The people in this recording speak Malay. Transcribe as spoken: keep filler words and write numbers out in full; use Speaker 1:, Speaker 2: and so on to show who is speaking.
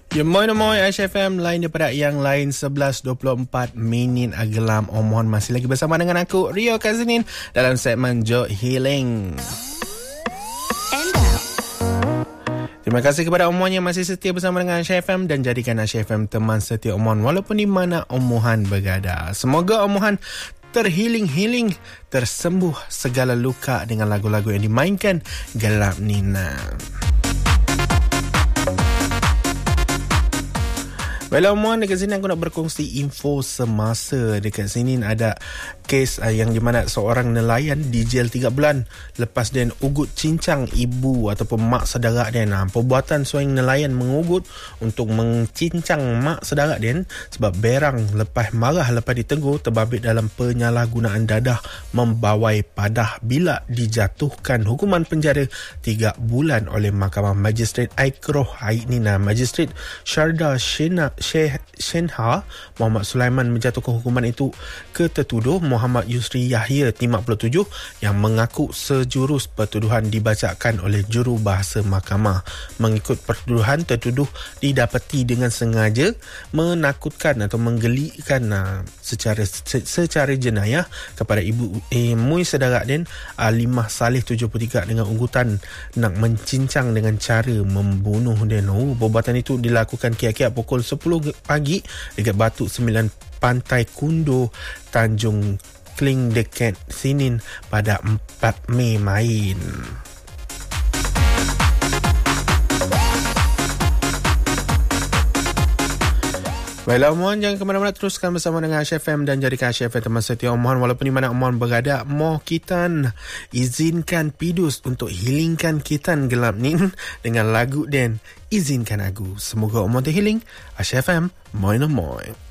Speaker 1: Ya, moi-moi Aish F M lain daripada yang lain. Sebelas dua puluh empat minit Agelam Omohon masih lagi bersama dengan aku Rio Kazinin dalam segmen Jok Healing. Terima kasih kepada Omohon yang masih setia bersama dengan Aish F M dan jadikan Aish F M teman setia Omohon walaupun di mana Omohon berada. Semoga Omohon terhealing-healing, tersembuh segala luka dengan lagu-lagu yang dimainkan Gelap Nina. Baiklah Omohon, dekat sini aku nak berkongsi info semasa. Dekat sini ada kes uh, yang di mana seorang nelayan dijel tiga bulan lepas dia ugut cincang ibu ataupun mak saudara dia. Nah, perbuatan seorang nelayan mengugut untuk mencincang mak saudara dia sebab berang lepas marah lepas ditegur terbabit dalam penyalahgunaan dadah membawai padah bila dijatuhkan hukuman penjara tiga bulan oleh Mahkamah Magistrate Aikroh hari ini. Nah, Magistrate Sharda Shena Syekh Shenha Muhammad Sulaiman menjatuhkan hukuman itu ke tertuduh Muhammad Yusri Yahya lima puluh tujuh yang mengaku sejurus pertuduhan dibacakan oleh jurubahasa mahkamah. Mengikut pertuduhan, tertuduh didapati dengan sengaja menakutkan atau menggelikan uh, secara secara jenayah kepada ibu eh, Mui saudara din Alimah Saleh tujuh puluh tiga dengan ugutan nak mencincang dengan cara membunuh dia. Oh, perbuatan itu dilakukan kira-kira pukul sepuluh pagi dekat Batu Sembilan Pantai Kundo, Tanjung Kling dekat Sinin pada empat Mei main. Baiklah Omohon, jangan ke mana-mana, teruskan bersama dengan Aish F M dan jadikan Aish F M teman setia Omohon walaupun di mana Omohon berada. Moh kita izinkan Pidus untuk healingkan kita gelap ni dengan lagu dan izinkan aku. Semoga Omohon terhealing. Aish F M, moi no moi.